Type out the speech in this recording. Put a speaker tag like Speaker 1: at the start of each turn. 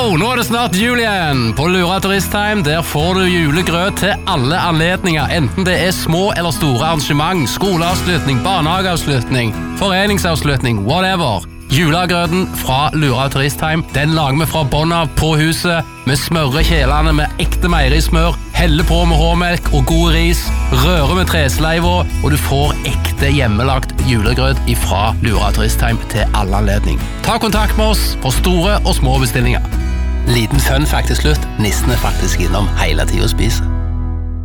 Speaker 1: Nå det snart jul igjen. På Lura Turisttime der får du julegrøt til alle anledninger, enten det små eller store arrangement, skoleavslutning, barnehageavslutning, foreningsavslutning, whatever. Julegrøten fra Lura Turisttime, den lager vi fra bånn av på huset. Vi smører kjelene med ekte meierismør, heller på med hårmelk og god ris, rører med tresleiva, og du får ekte hjemmelagt julegrøt fra Lura Turisttime til alle anledning. Ta kontakt med oss for store og små bestillinger. Liten fun fact til slutt, nissen faktisk innom hele tiden og spiser.